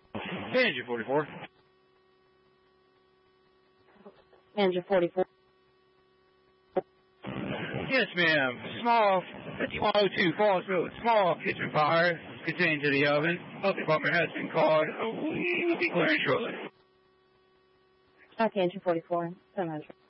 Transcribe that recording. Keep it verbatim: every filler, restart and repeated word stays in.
Engine forty-four. Engine forty-four. Yes, ma'am. Small fifty-one oh two Fallsville. Small kitchen fire contained to the oven. Health department has been called. We will be clearing shortly. Okay, Engine forty-four. seven hundred.